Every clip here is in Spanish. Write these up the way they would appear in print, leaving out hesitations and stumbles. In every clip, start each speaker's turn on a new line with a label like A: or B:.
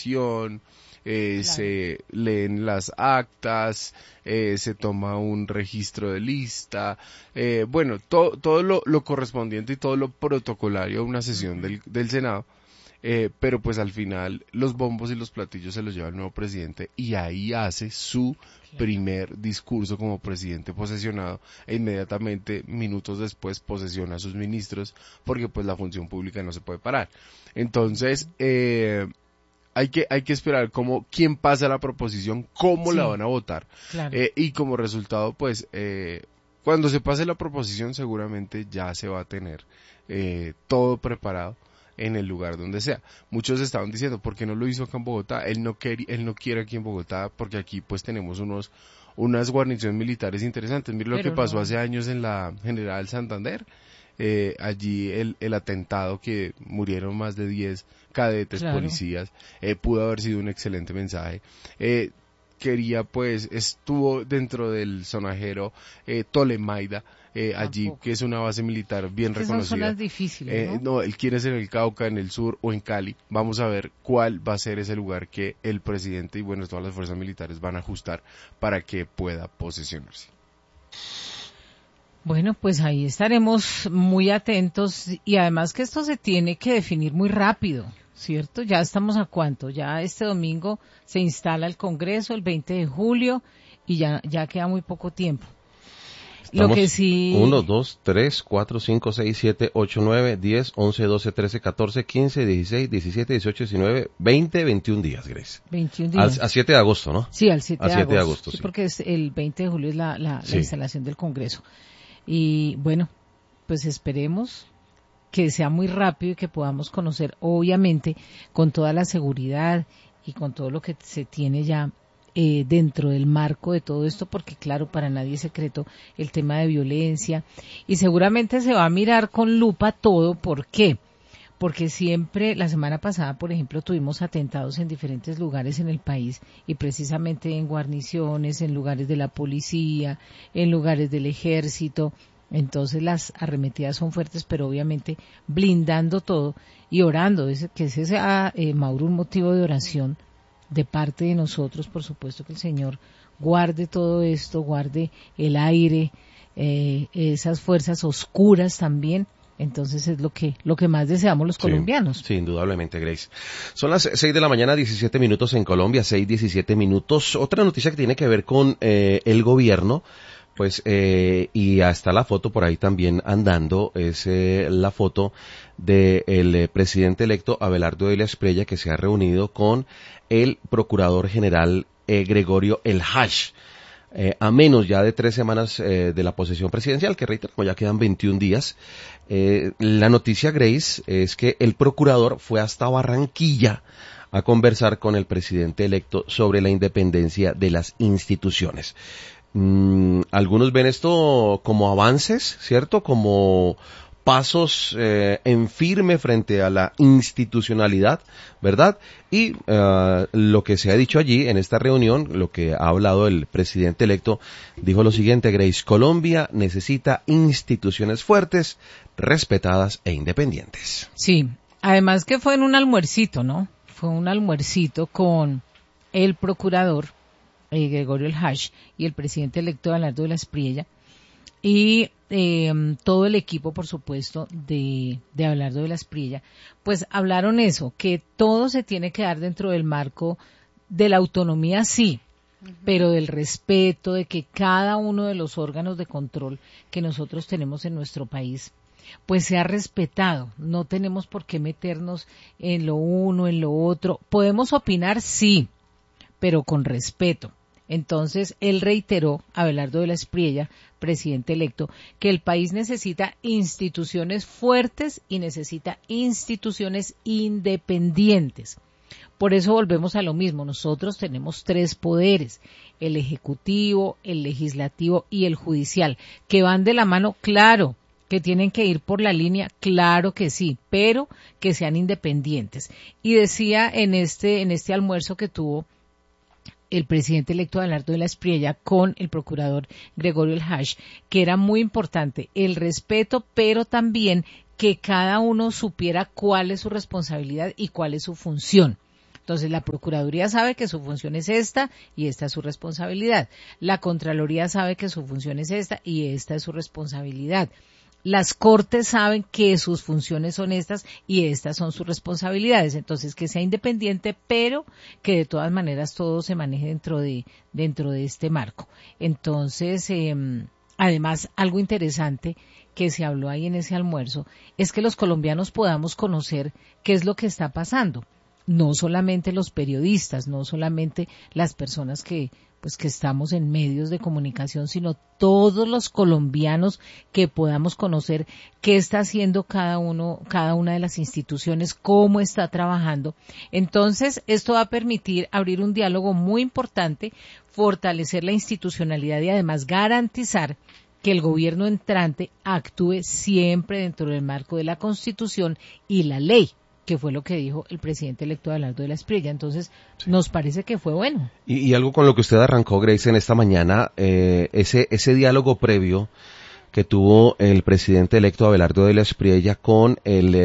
A: votación,
B: Claro.
A: se leen las actas, se toma un registro de lista, bueno, todo lo correspondiente y todo lo protocolario a una sesión del Senado. Pero pues al final los bombos y los platillos se los lleva el nuevo presidente y ahí hace su primer discurso como presidente posesionado e inmediatamente, minutos después, posesiona a sus ministros porque pues la función pública no se puede parar. Entonces, hay que esperar quién pasa la proposición, cómo la van a votar.
B: Claro.
A: Y como resultado, pues, cuando se pase la proposición seguramente ya se va a tener todo preparado en el lugar donde sea. Muchos estaban diciendo, ¿por qué no lo hizo acá en Bogotá? Él no quiere aquí en Bogotá porque aquí pues tenemos unas guarniciones militares interesantes. Mire lo que pasó hace años en la General Santander. Allí el atentado que murieron más de 10 cadetes policías, pudo haber sido un excelente mensaje. Estuvo dentro del sonajero Tolemaida, allí, que es una base militar bien reconocida.
B: Son zonas difíciles, ¿no?
A: No, él quiere ser en el Cauca, en el sur o en Cali. Vamos a ver cuál va a ser ese lugar que el presidente y bueno, todas las fuerzas militares van a ajustar para que pueda posesionarse.
B: Bueno, pues ahí estaremos muy atentos y además que esto se tiene que definir muy rápido, ¿cierto? Ya estamos a cuánto, ya este domingo se instala el Congreso, el 20 de julio y ya queda muy poco tiempo.
C: Estamos
B: Lo que sí...
C: 1, 2, 3, 4, 5, 6, 7, 8, 9, 10, 11, 12, 13, 14, 15, 16, 17, 18, 19, 20, 21 días, Grace.
B: 21 días.
C: A 7 de agosto, ¿no?
B: Sí, al 7
C: de agosto.
B: Sí, porque el 20 de julio es la instalación del Congreso. Y bueno, pues esperemos que sea muy rápido y que podamos conocer, obviamente, con toda la seguridad y con todo lo que se tiene ya dentro del marco de todo esto, porque claro, para nadie es secreto el tema de violencia y seguramente se va a mirar con lupa todo. ¿Por qué? Porque siempre, la semana pasada, por ejemplo, tuvimos atentados en diferentes lugares en el país y precisamente en guarniciones, en lugares de la policía, en lugares del ejército. Entonces las arremetidas son fuertes, pero obviamente blindando todo y orando, que ese sea, Mauro, un motivo de oración de parte de nosotros, por supuesto, que el Señor guarde todo esto, guarde el aire, esas fuerzas oscuras también. Entonces es lo que más deseamos los colombianos.
C: Sí, indudablemente, Grace. Son las 6 de la mañana, 17 minutos en Colombia, 6:17 minutos. Otra noticia que tiene que ver con el gobierno, pues, y hasta la foto por ahí también andando, es la foto del presidente electo Abelardo de la Espriella, que se ha reunido con el procurador general Gregorio El Haj. A menos ya de 3 semanas de la posesión presidencial, que reitero, ya quedan 21 días. La noticia, Grace, es que el procurador fue hasta Barranquilla a conversar con el presidente electo sobre la independencia de las instituciones. Algunos ven esto como avances, ¿cierto? Como pasos en firme frente a la institucionalidad, ¿verdad? Y lo que se ha dicho allí en esta reunión, lo que ha hablado el presidente electo, dijo lo siguiente, Grace: Colombia necesita instituciones fuertes, respetadas e independientes.
B: Sí, además que fue en un almuercito, ¿no? Fue un almuercito con el procurador Gregorio El Haj y el presidente electo Abelardo de la Espriella y todo el equipo, por supuesto, de Abelardo de la Espriella, pues hablaron eso, que todo se tiene que dar dentro del marco de la autonomía, sí, pero del respeto, de que cada uno de los órganos de control que nosotros tenemos en nuestro país pues sea respetado. No tenemos por qué meternos en lo uno, en lo otro. Podemos opinar, sí, pero con respeto. Entonces, él reiteró, Abelardo de la Espriella, presidente electo, que el país necesita instituciones fuertes y necesita instituciones independientes. Por eso volvemos a lo mismo. Nosotros tenemos 3 poderes, el ejecutivo, el legislativo y el judicial, que van de la mano, claro, que tienen que ir por la línea, claro que sí, pero que sean independientes. Y decía en este almuerzo que tuvo el presidente electo Abelardo de la Espriella con el procurador Gregorio El Haj, que era muy importante el respeto, pero también que cada uno supiera cuál es su responsabilidad y cuál es su función. Entonces, la Procuraduría sabe que su función es esta y esta es su responsabilidad. La Contraloría sabe que su función es esta y esta es su responsabilidad. Las Cortes saben que sus funciones son estas y estas son sus responsabilidades. Entonces, que sea independiente, pero que de todas maneras todo se maneje dentro de este marco. Entonces, además, algo interesante que se habló ahí en ese almuerzo es que los colombianos podamos conocer qué es lo que está pasando. No solamente los periodistas, no solamente las personas que estamos en medios de comunicación, sino todos los colombianos que podamos conocer qué está haciendo cada una de las instituciones, cómo está trabajando. Entonces, esto va a permitir abrir un diálogo muy importante, fortalecer la institucionalidad y además garantizar que el gobierno entrante actúe siempre dentro del marco de la Constitución y la ley, que fue lo que dijo el presidente electo Abelardo de la Espriella. Entonces, sí, nos parece que fue bueno.
C: Y algo con lo que usted arrancó, Grace, en esta mañana, ese diálogo previo que tuvo el presidente electo Abelardo de la Espriella con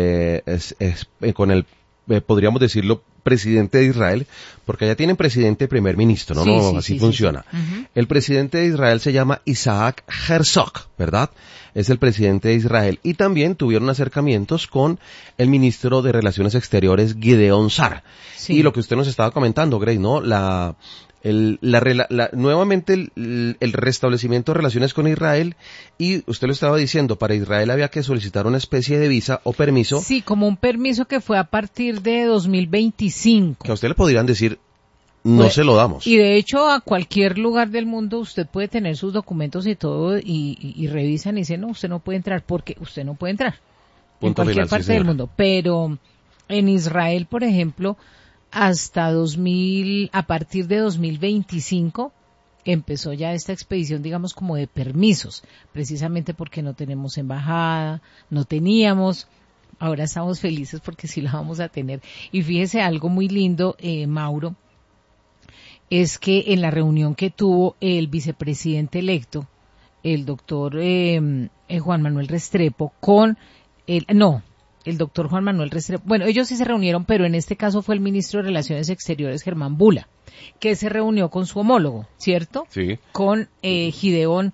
C: podríamos decirlo, presidente de Israel, porque allá tienen presidente y primer ministro, ¿no?
B: Sí,
C: No,
B: sí,
C: así
B: sí,
C: funciona.
B: Sí, sí. Uh-huh.
C: El presidente de Israel se llama Isaac Herzog, ¿verdad? Es el presidente de Israel. Y también tuvieron acercamientos con el ministro de Relaciones Exteriores, Gideon Sa'ar. Sí. Y lo que usted nos estaba comentando, Grace, ¿no? Nuevamente el restablecimiento de relaciones con Israel, y usted lo estaba diciendo, para Israel había que solicitar una especie de visa o permiso.
B: Sí, como un permiso que fue a partir de 2025.
C: Que a usted le podrían decir, no se lo damos.
B: Y de hecho, a cualquier lugar del mundo usted puede tener sus documentos y todo, y revisan y dicen, no, usted no puede entrar, porque usted no puede entrar. En cualquier parte del mundo. Pero en Israel, por ejemplo, a partir de 2025 empezó ya esta expedición, digamos, como de permisos, precisamente porque no tenemos embajada, no teníamos, ahora estamos felices porque sí la vamos a tener. Y fíjese algo muy lindo, Mauro, es que en la reunión que tuvo el vicepresidente electo, el doctor Juan Manuel Restrepo, el doctor Juan Manuel Restrepo, bueno, ellos sí se reunieron, pero en este caso fue el ministro de Relaciones Exteriores, Germán Bula, que se reunió con su homólogo, ¿cierto?
C: Sí.
B: Con Gideon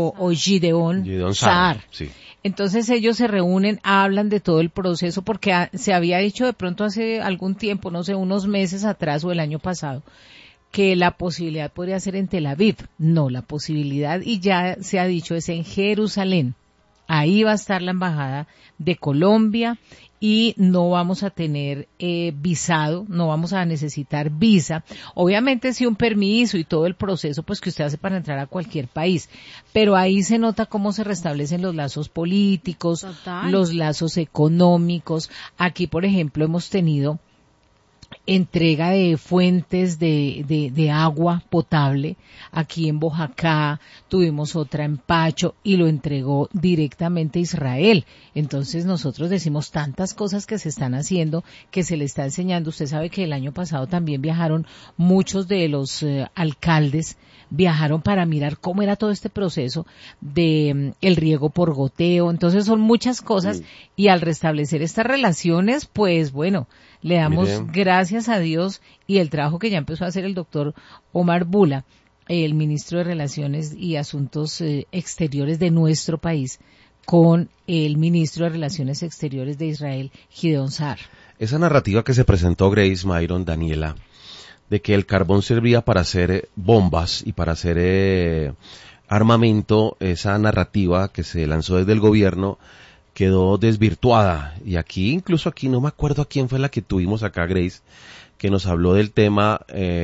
B: Sa'ar.
C: Sí.
B: Entonces ellos se reúnen, hablan de todo el proceso, porque se había dicho de pronto hace algún tiempo, no sé, unos meses atrás o el año pasado, que la posibilidad podría ser en Tel Aviv. No, la posibilidad, y ya se ha dicho, es en Jerusalén. Ahí va a estar la embajada de Colombia y no vamos a tener visado, no vamos a necesitar visa. Obviamente sí un permiso y todo el proceso pues que usted hace para entrar a cualquier país, pero ahí se nota cómo se restablecen los lazos políticos, total, los lazos económicos. Aquí, por ejemplo, hemos tenido entrega de fuentes de agua potable. Aquí en Bojacá tuvimos otra en Pacho y lo entregó directamente Israel. Entonces nosotros decimos tantas cosas que se están haciendo, que se le está enseñando. Usted sabe que el año pasado también viajaron muchos de los alcaldes, viajaron para mirar cómo era todo este proceso de el riego por goteo. Entonces son muchas cosas, y al restablecer estas relaciones, pues bueno, le damos gracias a Dios y el trabajo que ya empezó a hacer el doctor Omar Bula, el ministro de Relaciones y Asuntos Exteriores de nuestro país, con el ministro de Relaciones Exteriores de Israel, Gideon Sa'ar.
C: Esa narrativa que se presentó, Grace, Myron, Daniela, de que el carbón servía para hacer bombas y para hacer armamento, esa narrativa que se lanzó desde el gobierno quedó desvirtuada. Y incluso aquí, no me acuerdo a quién fue la que tuvimos acá, Grace, que nos habló del tema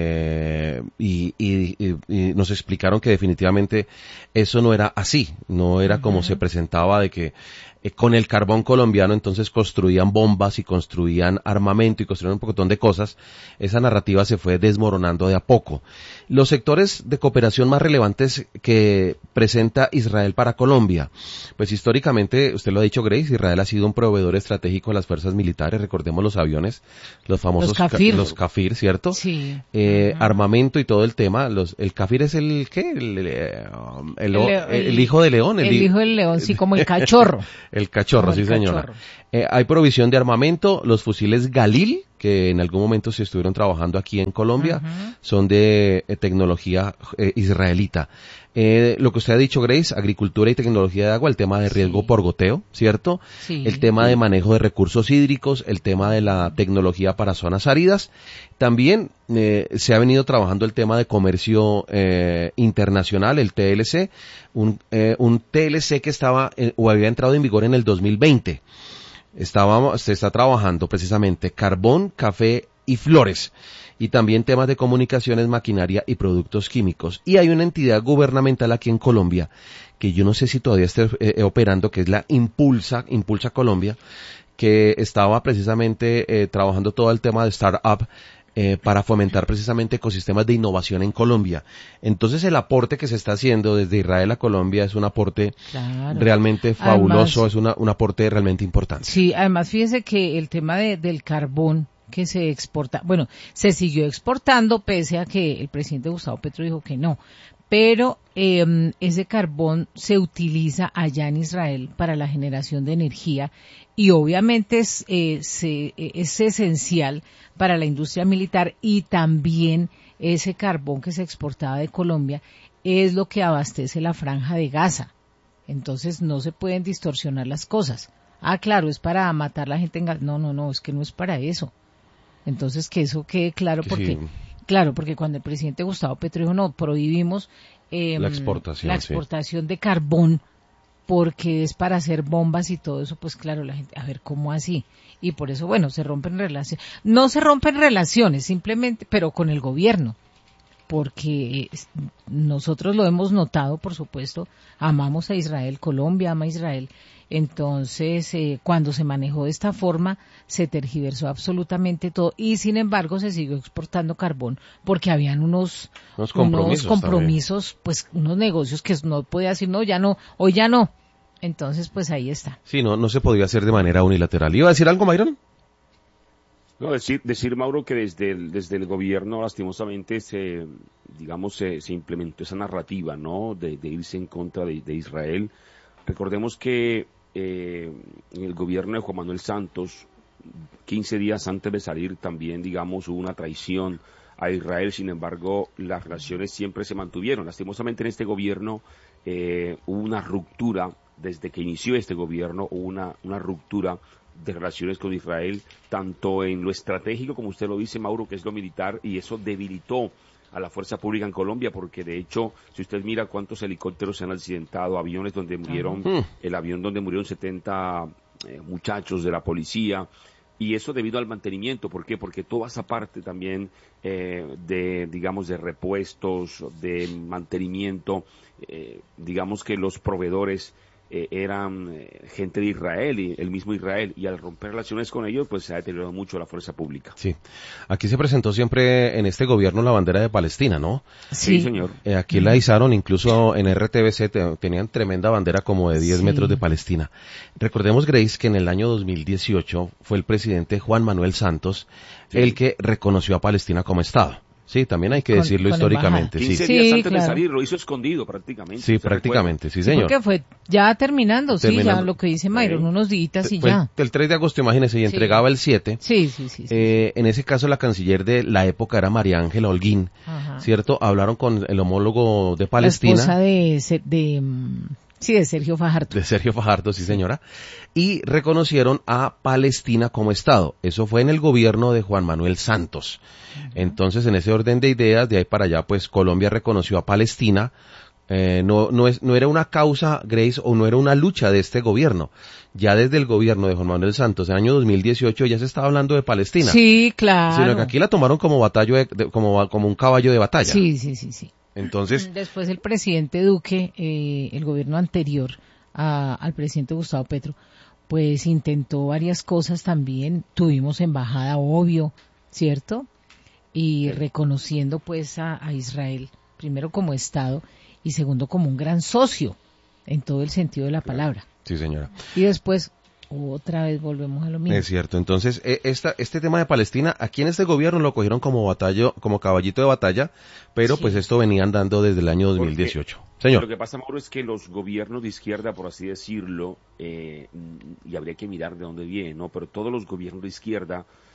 C: y nos explicaron que definitivamente eso no era así, no era como se presentaba, de que con el carbón colombiano entonces construían bombas y construían armamento y construían un pocotón de cosas. Esa narrativa se fue desmoronando de a poco. Los sectores de cooperación más relevantes que presenta Israel para Colombia, pues históricamente, usted lo ha dicho, Grace, Israel ha sido un proveedor estratégico de las fuerzas militares. Recordemos los aviones, los famosos los Kafir, ¿cierto?
B: Sí.
C: Armamento y todo el tema. El Kafir es el ¿qué? El hijo de león.
B: El hijo del león, sí, como el cachorro.
C: El cachorro, sí, señora. Hay provisión de armamento, los fusiles Galil, que en algún momento se estuvieron trabajando aquí en Colombia, son de tecnología israelita. Lo que usted ha dicho, Grace, agricultura y tecnología de agua, el tema de riesgo por goteo, ¿cierto?
B: Sí.
C: El tema de manejo de recursos hídricos, el tema de la tecnología para zonas áridas. También se ha venido trabajando el tema de comercio internacional, el TLC, un TLC que estaba o había entrado en vigor en el 2020. Se está trabajando precisamente carbón, café y flores, y también temas de comunicaciones, maquinaria y productos químicos. Y hay una entidad gubernamental aquí en Colombia, que yo no sé si todavía esté operando, que es la Impulsa Colombia, que estaba precisamente trabajando todo el tema de startup, para fomentar precisamente ecosistemas de innovación en Colombia. Entonces el aporte que se está haciendo desde Israel a Colombia es un aporte realmente fabuloso, además, es un aporte realmente importante.
B: Sí, además fíjese que el tema del carbón que se exporta, bueno, se siguió exportando pese a que el presidente Gustavo Petro dijo que no, pero ese carbón se utiliza allá en Israel para la generación de energía y obviamente es esencial para la industria militar, y también ese carbón que se exportaba de Colombia es lo que abastece la Franja de Gaza. Entonces no se pueden distorsionar las cosas. Ah, claro, es para matar a la gente en Gaza. No, es que no es para eso. Entonces que eso quede claro, porque sí. Claro, porque cuando el presidente Gustavo Petro dijo no, prohibimos la exportación de carbón porque es para hacer bombas y todo eso, pues claro, la gente, a ver, ¿cómo así? Y por eso, bueno, se rompen relaciones. No se rompen relaciones, simplemente, pero con el gobierno, porque nosotros lo hemos notado, por supuesto, amamos a Israel, Colombia ama a Israel. Entonces, cuando se manejó de esta forma, se tergiversó absolutamente todo y, sin embargo, se siguió exportando carbón porque habían unos compromisos, pues unos negocios que no podía decir, no, ya no, hoy ya no. Entonces, pues ahí está.
C: Sí, no se podía hacer de manera unilateral. ¿Iba a decir algo, Mayron?
D: No, decir, Mauro, que desde el gobierno, lastimosamente, se implementó esa narrativa, ¿no?, de irse en contra de Israel. Recordemos que en el gobierno de Juan Manuel Santos, 15 días antes de salir, también, hubo una traición a Israel. Sin embargo, las relaciones siempre se mantuvieron. Lastimosamente, en este gobierno hubo una ruptura. Desde que inició este gobierno hubo una ruptura de relaciones con Israel, tanto en lo estratégico, como usted lo dice, Mauro, que es lo militar, y eso debilitó a la fuerza pública en Colombia, porque de hecho, si usted mira cuántos helicópteros se han accidentado, aviones donde murieron, el avión donde murieron 70 muchachos de la policía, y eso debido al mantenimiento. ¿Por qué? Porque toda esa parte también de repuestos, de mantenimiento, que los proveedores eran gente de Israel, y el mismo Israel, y al romper relaciones con ellos, pues se ha deteriorado mucho la fuerza pública.
C: Sí, aquí se presentó siempre en este gobierno la bandera de Palestina, ¿no?
D: Sí, señor.
C: Aquí la izaron, incluso en RTBC tenían tremenda bandera como de 10 metros de Palestina. Recordemos, Grace, que en el año 2018 fue el presidente Juan Manuel Santos el que reconoció a Palestina como Estado. Sí, también hay que decirlo históricamente.
D: 15 días antes de salir, lo hizo escondido prácticamente.
C: Sí, prácticamente, sí, señor.
B: Porque fue ya terminando, ya lo que dice Mayron, unos días y ya.
C: El 3 de agosto, imagínese, y entregaba el 7.
B: Sí.
C: En ese caso, la canciller de la época era María Ángela Holguín, ¿cierto? Hablaron con el homólogo de Palestina.
B: La esposa de Sergio Fajardo.
C: De Sergio Fajardo, sí, señora. Y reconocieron a Palestina como Estado. Eso fue en el gobierno de Juan Manuel Santos. Entonces, en ese orden de ideas, de ahí para allá, pues Colombia reconoció a Palestina. No era una causa, Grace, o no era una lucha de este gobierno. Ya desde el gobierno de Juan Manuel Santos, en el año 2018, ya se estaba hablando de Palestina.
B: Sí, claro.
C: Sino que aquí la tomaron como como un caballo de batalla.
B: Sí.
C: Entonces,
B: después el presidente Duque, el gobierno anterior al presidente Gustavo Petro, pues intentó varias cosas también. Tuvimos embajada, obvio, ¿cierto? Y reconociendo pues a Israel, primero como Estado y segundo como un gran socio, en todo el sentido de la palabra.
C: Sí, señora.
B: Y después otra vez volvemos a lo mismo.
C: Es cierto. Entonces, este tema de Palestina, aquí en este gobierno lo cogieron como caballito de batalla, pero pues esto venía andando desde el año 2018. Señor.
D: Lo que pasa, Mauro, es que los gobiernos de izquierda, por así decirlo, y habría que mirar de dónde viene, ¿no? Pero todos los gobiernos de izquierda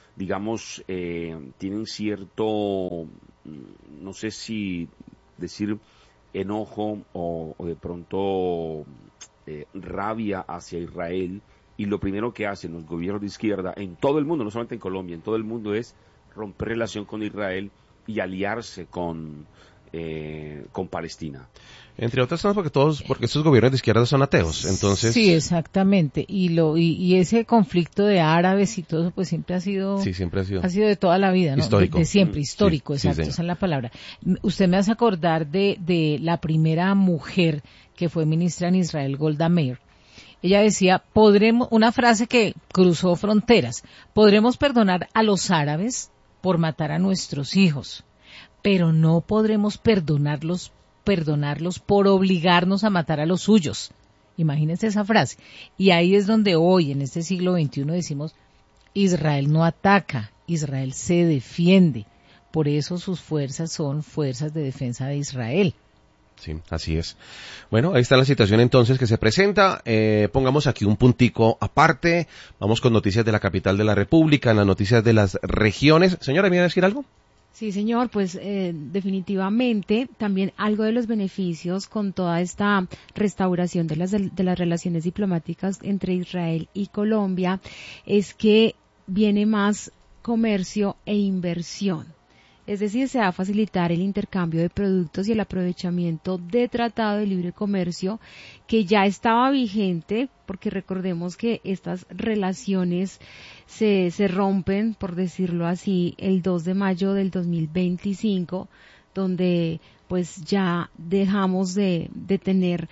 D: digamos, tienen cierto, no sé si decir enojo o de pronto rabia hacia Israel, y lo primero que hacen los gobiernos de izquierda en todo el mundo, no solamente en Colombia, en todo el mundo, es romper relación con Israel y aliarse con Palestina.
C: Entre otras cosas porque estos gobiernos de izquierda son ateos, entonces...
B: Sí, exactamente, y ese conflicto de árabes y todo eso, pues siempre ha sido...
C: Sí, siempre ha sido
B: de toda la vida, ¿no?
C: Histórico.
B: De siempre, histórico,
C: sí,
B: exacto,
C: sí,
B: esa es la palabra. Usted me hace acordar de la primera mujer que fue ministra en Israel, Golda Meir. Ella decía, una frase que cruzó fronteras, podremos perdonar a los árabes por matar a nuestros hijos, pero no podremos perdonarlos por obligarnos a matar a los suyos. Imagínense esa frase. Y ahí es donde hoy, en este siglo XXI, decimos, Israel no ataca, Israel se defiende. Por eso sus fuerzas son fuerzas de defensa de Israel.
C: Sí, así es. Bueno, ahí está la situación entonces que se presenta. Pongamos aquí un puntico aparte. Vamos con noticias de la capital de la República, en las noticias de las regiones. Señora, ¿me iba a decir algo?
E: Sí, señor, pues definitivamente también algo de los beneficios con toda esta restauración de las relaciones diplomáticas entre Israel y Colombia es que viene más comercio e inversión. Es decir, se va a facilitar el intercambio de productos y el aprovechamiento de tratado de libre comercio que ya estaba vigente, porque recordemos que estas relaciones se rompen, por decirlo así, el 2 de mayo del 2025, donde pues ya dejamos de tener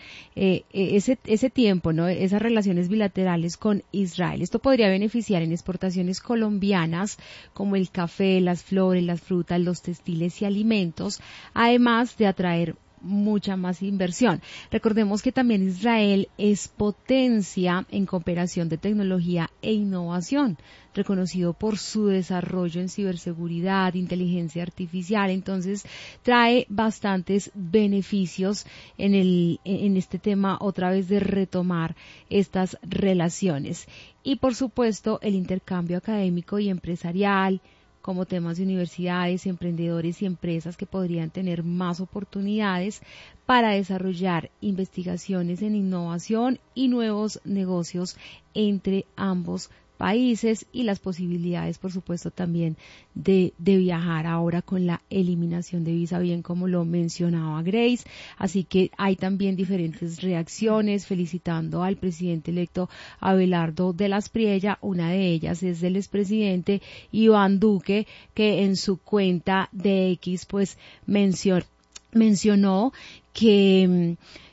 E: ese tiempo, ¿no? Esas relaciones bilaterales con Israel. Esto podría beneficiar en exportaciones colombianas como el café, las flores, las frutas, los textiles y alimentos, además de atraer mucha más inversión. Recordemos que también Israel es potencia en cooperación de tecnología e innovación, reconocido por su desarrollo en ciberseguridad, inteligencia artificial. Entonces trae bastantes beneficios en este tema otra vez de retomar estas relaciones. Y por supuesto el intercambio académico y empresarial, como temas de universidades, emprendedores y empresas que podrían tener más oportunidades para desarrollar investigaciones en innovación y nuevos negocios entre ambos países, y las posibilidades, por supuesto, también de viajar ahora con la eliminación de visa, bien como lo mencionaba Grace. Así que hay también diferentes reacciones felicitando al presidente electo Abelardo de la Espriella. Una de ellas es del expresidente Iván Duque, que en su cuenta de X pues mencionó que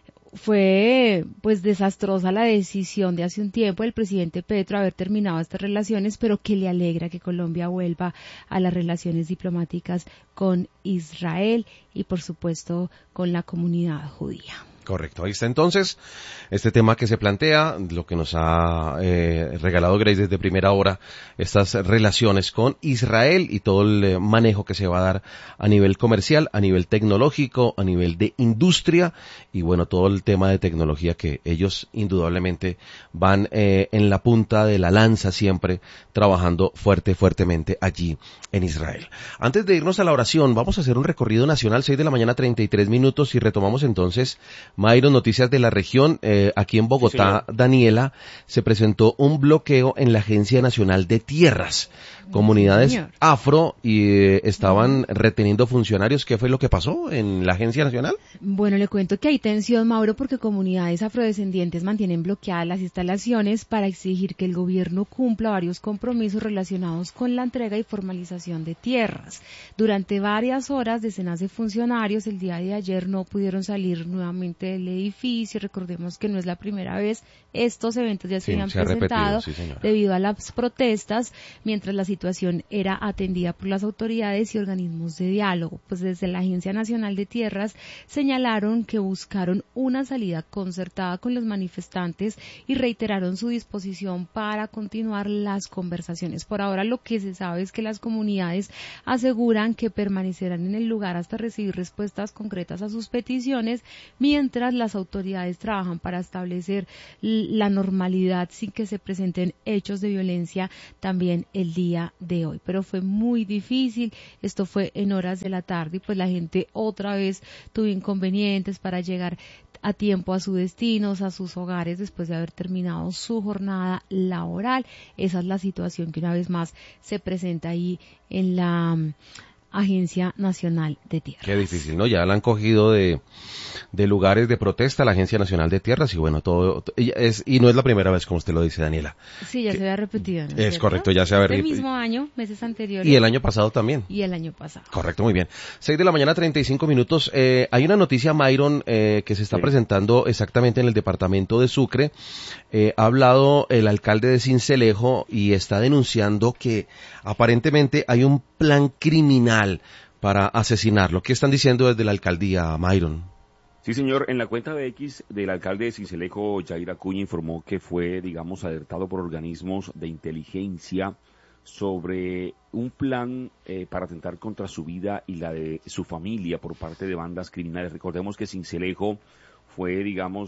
E: fue pues desastrosa la decisión de hace un tiempo del presidente Petro haber terminado estas relaciones, pero que le alegra que Colombia vuelva a las relaciones diplomáticas con Israel y por supuesto con la comunidad judía.
C: Correcto, ahí está entonces este tema que se plantea, lo que nos ha regalado Grace desde primera hora, estas relaciones con Israel y todo el manejo que se va a dar a nivel comercial, a nivel tecnológico, a nivel de industria y bueno, todo el tema de tecnología que ellos indudablemente van en la punta de la lanza siempre trabajando fuertemente allí en Israel. Antes de irnos a la oración, vamos a hacer un recorrido nacional, 6 de la mañana 33 minutos y retomamos entonces Mayro, noticias de la región. Aquí en Bogotá, sí, Daniela, se presentó un bloqueo en la Agencia Nacional de Tierras. Comunidades afro y estaban reteniendo funcionarios. ¿Qué fue lo que pasó en la Agencia Nacional?
E: Bueno, le cuento que hay tensión, Mauro, porque comunidades afrodescendientes mantienen bloqueadas las instalaciones para exigir que el gobierno cumpla varios compromisos relacionados con la entrega y formalización de tierras. Durante varias horas, decenas de funcionarios el día de ayer no pudieron salir nuevamente del edificio. Recordemos que no es la primera vez, estos eventos ya se habían presentado debido a las protestas, mientras la situación era atendida por las autoridades y organismos de diálogo. Pues desde la Agencia Nacional de Tierras señalaron que buscaron una salida concertada con los manifestantes y reiteraron su disposición para continuar las conversaciones. Por ahora lo que se sabe es que las comunidades aseguran que permanecerán en el lugar hasta recibir respuestas concretas a sus peticiones, mientras mientras las autoridades trabajan para establecer la normalidad sin que se presenten hechos de violencia también el día de hoy. Pero fue muy difícil, esto fue en horas de la tarde y pues la gente otra vez tuvo inconvenientes para llegar a tiempo a sus destinos, a sus hogares después de haber terminado su jornada laboral. Esa es la situación que una vez más se presenta ahí en la Agencia Nacional de Tierras.
C: Qué difícil, ¿no? Ya la han cogido de lugares de protesta la Agencia Nacional de Tierras y bueno, y no es la primera vez, como usted lo dice, Daniela.
E: Sí, ya se había repetido, ¿no?
C: Es correcto, ya se había repetido.
E: Este mismo año, meses anteriores.
C: Y el año pasado también.
E: Y el año pasado.
C: Correcto, muy bien. 6:35 a.m. Hay una noticia, Myron, que se está presentando exactamente en el departamento de Sucre. Ha hablado el alcalde de Sincelejo y está denunciando que aparentemente hay un plan criminal para asesinarlo. ¿Qué están diciendo desde la alcaldía, Myron?
D: Sí, señor. En la cuenta de X del alcalde de Sincelejo, Jair Acuña, informó que fue, alertado por organismos de inteligencia sobre un plan para atentar contra su vida y la de su familia por parte de bandas criminales. Recordemos que Sincelejo fue,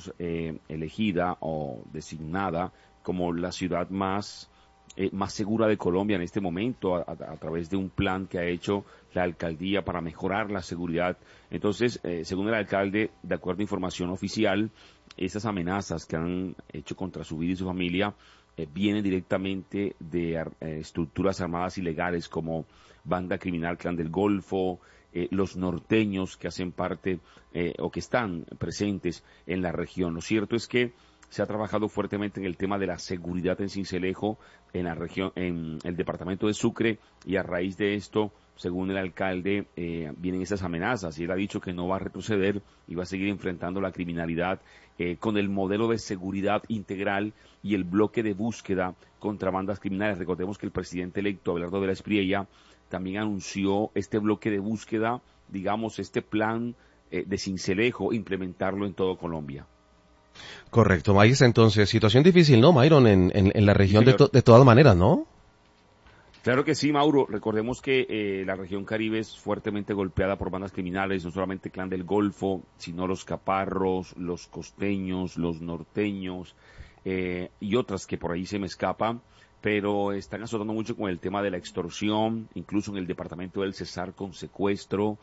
D: elegida o designada como la ciudad más segura de Colombia en este momento a través de un plan que ha hecho la alcaldía para mejorar la seguridad. Entonces, según el alcalde, de acuerdo a información oficial, esas amenazas que han hecho contra su vida y su familia vienen directamente de estructuras armadas ilegales como Banda Criminal Clan del Golfo, los norteños que hacen parte o que están presentes en la región. Lo cierto es que se ha trabajado fuertemente en el tema de la seguridad en Sincelejo, en la región, en el departamento de Sucre, y a raíz de esto, según el alcalde, vienen esas amenazas, y él ha dicho que no va a retroceder y va a seguir enfrentando la criminalidad con el modelo de seguridad integral y el bloque de búsqueda contra bandas criminales. Recordemos que el presidente electo, Abelardo de la Espriella, también anunció este bloque de búsqueda, este plan de Sincelejo, implementarlo en todo Colombia.
C: Correcto, ahí está entonces, situación difícil, ¿no, Myron? En la región sí, de todas maneras, ¿no?
D: Claro que sí, Mauro. Recordemos que la región Caribe es fuertemente golpeada por bandas criminales, no solamente Clan del Golfo, sino los caparros, los costeños, los norteños y otras que por ahí se me escapan, pero están azotando mucho con el tema de la extorsión, incluso en el departamento del Cesar con secuestro,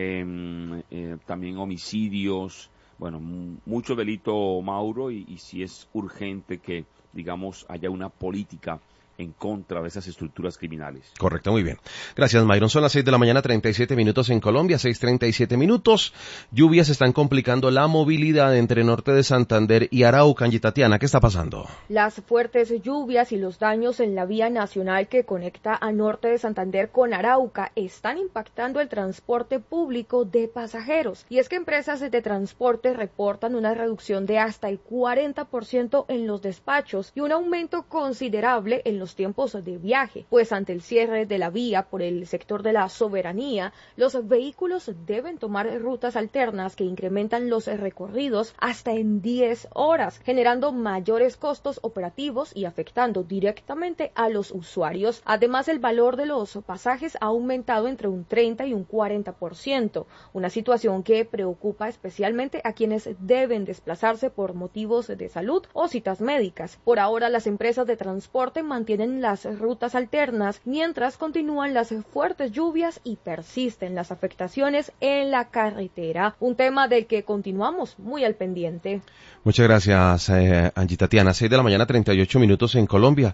D: también homicidios. Bueno, mucho delito, Mauro, y sí es urgente que, haya una política en contra de esas estructuras criminales.
C: Correcto, muy bien. Gracias, Myron. Son las 6:37 a.m. en Colombia, 6:37. Lluvias están complicando la movilidad entre norte de Santander y Arauca. Angie Tatiana, ¿qué está pasando?
F: Las fuertes lluvias y los daños en la vía nacional que conecta a norte de Santander con Arauca están impactando el transporte público de pasajeros. Y es que empresas de transporte reportan una reducción de hasta el 40% en los despachos y un aumento considerable en los tiempos de viaje, pues ante el cierre de la vía por el sector de la Soberanía, los vehículos deben tomar rutas alternas que incrementan los recorridos hasta en 10 horas, generando mayores costos operativos y afectando directamente a los usuarios. Además, el valor de los pasajes ha aumentado entre un 30 y un 40%, una situación que preocupa especialmente a quienes deben desplazarse por motivos de salud o citas médicas. Por ahora, las empresas de transporte mantienen las rutas alternas mientras continúan las fuertes lluvias y persisten las afectaciones en la carretera, un tema del que continuamos muy al pendiente.
C: Muchas gracias, Angie Tatiana. 6:38 a.m. en Colombia,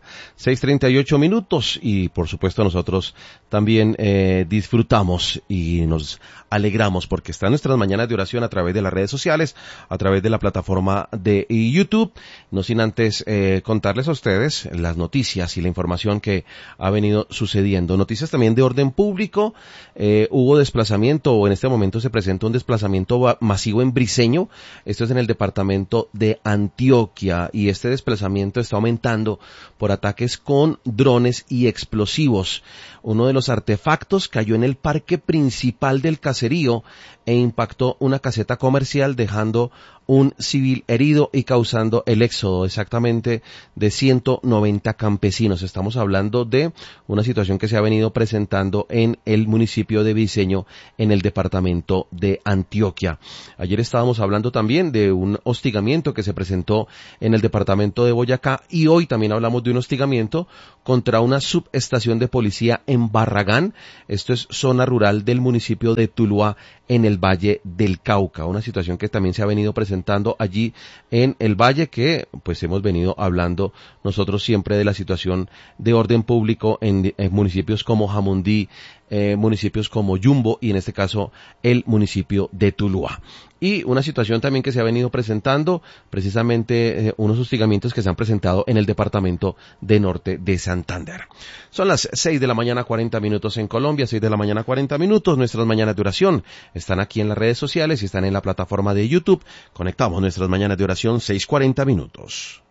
C: 6:38 y por supuesto nosotros también disfrutamos y nos alegramos porque están nuestras mañanas de oración a través de las redes sociales, a través de la plataforma de YouTube, no sin antes contarles a ustedes las noticias y la información que ha venido sucediendo. Noticias también de orden público, hubo desplazamiento, o en este momento se presenta un desplazamiento masivo en Briceño, esto es en el departamento de Antioquia, y este desplazamiento está aumentando por ataques con drones y explosivos. Uno de los artefactos cayó en el parque principal del caserío e impactó una caseta comercial, dejando un civil herido y causando el éxodo exactamente de 190 campesinos. Estamos hablando de una situación que se ha venido presentando en el municipio de Briceño, en el departamento de Antioquia. Ayer estábamos hablando también de un hostigamiento que se presentó en el departamento de Boyacá, y hoy también hablamos de un hostigamiento contra una subestación de policía en Barragán. Esto es zona rural del municipio de Tuluá, en el Valle del Cauca. Una situación que también se ha venido presentando allí en el Valle, que pues hemos venido hablando nosotros siempre de la situación de orden público en municipios como Jamundí, municipios como Yumbo y en este caso el municipio de Tuluá. Y una situación también que se ha venido presentando, precisamente unos hostigamientos que se han presentado en el departamento de Norte de Santander. Son las 6 de la mañana 40 minutos en Colombia, 6 de la mañana 40 minutos. Nuestras mañanas de oración están aquí en las redes sociales y están en la plataforma de YouTube. Conectamos nuestras mañanas de oración 6:40 minutos.